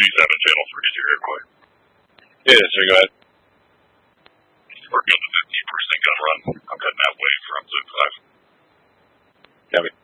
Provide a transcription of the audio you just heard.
G7 channel 3 is your airplay. Yeah, sir, go ahead. Working on the 15% gun run. I'm heading that way from Zip 5. Copy.